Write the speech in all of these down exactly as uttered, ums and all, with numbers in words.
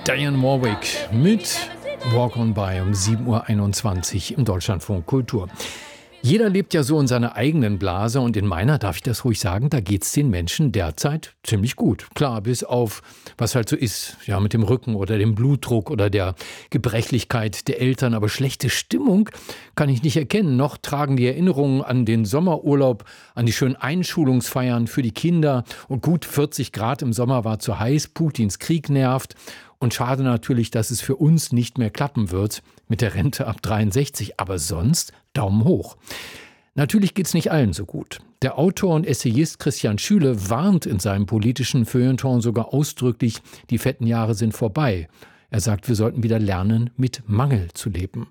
Dionne Warwick mit Walk on By um sieben Uhr einundzwanzig im Deutschlandfunk Kultur. Jeder lebt ja so in seiner eigenen Blase und in meiner, darf ich das ruhig sagen, da geht's den Menschen derzeit ziemlich gut. Klar, bis auf, was halt so ist, ja, mit dem Rücken oder dem Blutdruck oder der Gebrechlichkeit der Eltern. Aber schlechte Stimmung kann ich nicht erkennen. Noch tragen die Erinnerungen an den Sommerurlaub, an die schönen Einschulungsfeiern für die Kinder. Und gut, vierzig Grad im Sommer war zu heiß, Putins Krieg nervt. Und schade natürlich, dass es für uns nicht mehr klappen wird mit der Rente ab dreiundsechzig. Aber sonst Daumen hoch. Natürlich geht's nicht allen so gut. Der Autor und Essayist Christian Schüle warnt in seinem politischen Feuilleton sogar ausdrücklich, die fetten Jahre sind vorbei. Er sagt, wir sollten wieder lernen, mit Mangel zu leben.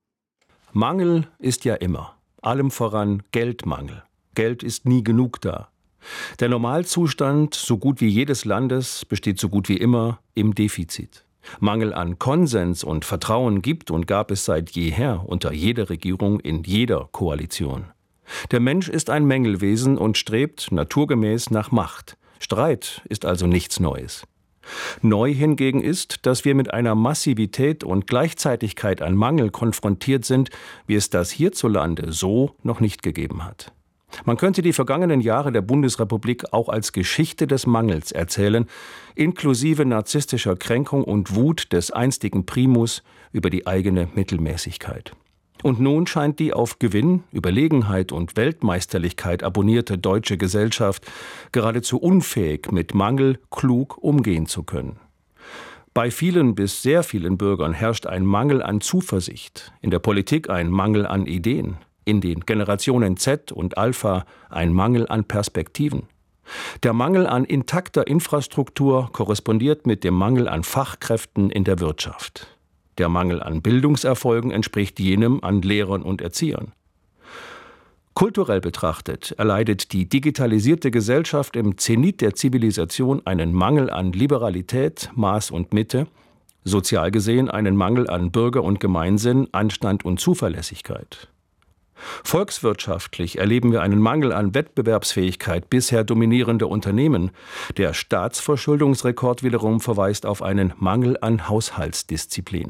Mangel ist ja immer. Allem voran Geldmangel. Geld ist nie genug da. Der Normalzustand, so gut wie jedes Landes, besteht so gut wie immer im Defizit. Mangel an Konsens und Vertrauen gibt und gab es seit jeher unter jeder Regierung in jeder Koalition. Der Mensch ist ein Mängelwesen und strebt naturgemäß nach Macht. Streit ist also nichts Neues. Neu hingegen ist, dass wir mit einer Massivität und Gleichzeitigkeit an Mangel konfrontiert sind, wie es das hierzulande so noch nicht gegeben hat. Man könnte die vergangenen Jahre der Bundesrepublik auch als Geschichte des Mangels erzählen, inklusive narzisstischer Kränkung und Wut des einstigen Primus über die eigene Mittelmäßigkeit. Und nun scheint die auf Gewinn, Überlegenheit und Weltmeisterlichkeit abonnierte deutsche Gesellschaft geradezu unfähig, mit Mangel klug umgehen zu können. Bei vielen bis sehr vielen Bürgern herrscht ein Mangel an Zuversicht, in der Politik ein Mangel an Ideen. In den Generationen Z und Alpha ein Mangel an Perspektiven. Der Mangel an intakter Infrastruktur korrespondiert mit dem Mangel an Fachkräften in der Wirtschaft. Der Mangel an Bildungserfolgen entspricht jenem an Lehrern und Erziehern. Kulturell betrachtet erleidet die digitalisierte Gesellschaft im Zenit der Zivilisation einen Mangel an Liberalität, Maß und Mitte, sozial gesehen einen Mangel an Bürger- und Gemeinsinn, Anstand und Zuverlässigkeit. Volkswirtschaftlich erleben wir einen Mangel an Wettbewerbsfähigkeit bisher dominierender Unternehmen. Der Staatsverschuldungsrekord wiederum verweist auf einen Mangel an Haushaltsdisziplin.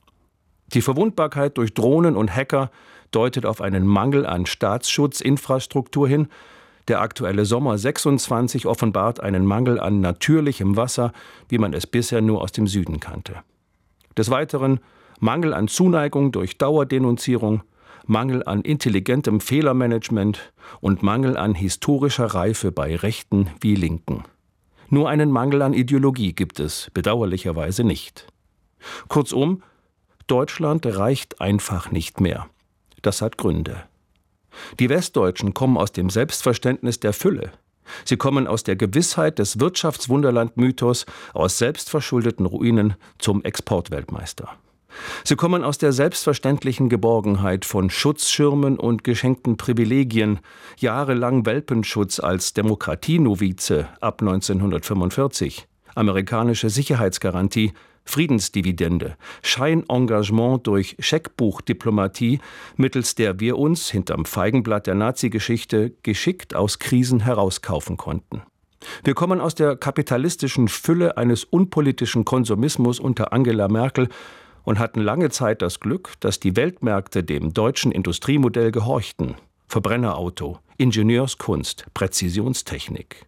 Die Verwundbarkeit durch Drohnen und Hacker deutet auf einen Mangel an Staatsschutzinfrastruktur hin. Der aktuelle Sommer sechsundzwanzig offenbart einen Mangel an natürlichem Wasser, wie man es bisher nur aus dem Süden kannte. Des Weiteren Mangel an Zuneigung durch Dauerdenunzierung, Mangel an intelligentem Fehlermanagement und Mangel an historischer Reife bei Rechten wie Linken. Nur einen Mangel an Ideologie gibt es bedauerlicherweise nicht. Kurzum, Deutschland reicht einfach nicht mehr. Das hat Gründe. Die Westdeutschen kommen aus dem Selbstverständnis der Fülle. Sie kommen aus der Gewissheit des Wirtschaftswunderland-Mythos, aus selbstverschuldeten Ruinen zum Exportweltmeister. Sie kommen aus der selbstverständlichen Geborgenheit von Schutzschirmen und geschenkten Privilegien, jahrelang Welpenschutz als Demokratienovize ab neunzehnhundertfünfundvierzig, amerikanische Sicherheitsgarantie, Friedensdividende, Scheinengagement durch Scheckbuchdiplomatie, mittels der wir uns hinterm Feigenblatt der Nazi-Geschichte geschickt aus Krisen herauskaufen konnten. Wir kommen aus der kapitalistischen Fülle eines unpolitischen Konsumismus unter Angela Merkel und hatten lange Zeit das Glück, dass die Weltmärkte dem deutschen Industriemodell gehorchten. Verbrennerauto, Ingenieurskunst, Präzisionstechnik.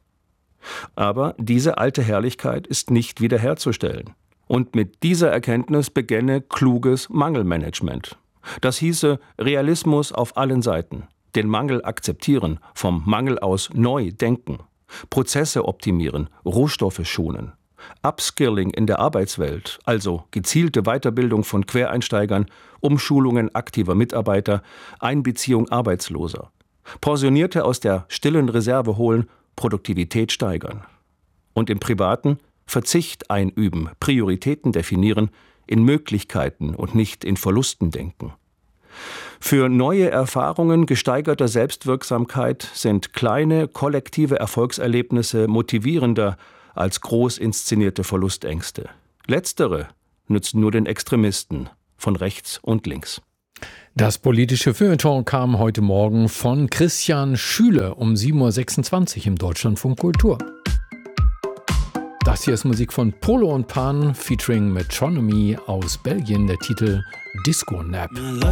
Aber diese alte Herrlichkeit ist nicht wiederherzustellen. Und mit dieser Erkenntnis begänne kluges Mangelmanagement. Das hieße Realismus auf allen Seiten, den Mangel akzeptieren, vom Mangel aus neu denken, Prozesse optimieren, Rohstoffe schonen. Upskilling in der Arbeitswelt, also gezielte Weiterbildung von Quereinsteigern, Umschulungen aktiver Mitarbeiter, Einbeziehung Arbeitsloser. Pensionierte aus der stillen Reserve holen, Produktivität steigern. Und im Privaten Verzicht einüben, Prioritäten definieren, in Möglichkeiten und nicht in Verlusten denken. Für neue Erfahrungen gesteigerter Selbstwirksamkeit sind kleine, kollektive Erfolgserlebnisse motivierender als groß inszenierte Verlustängste. Letztere nützen nur den Extremisten von rechts und links. Das politische Feuilleton kam heute Morgen von Christian Schüle um sieben Uhr sechsundzwanzig im Deutschlandfunk Kultur. Das hier ist Musik von Polo und Pan featuring Metronomy aus Belgien, der Titel Disco Nap.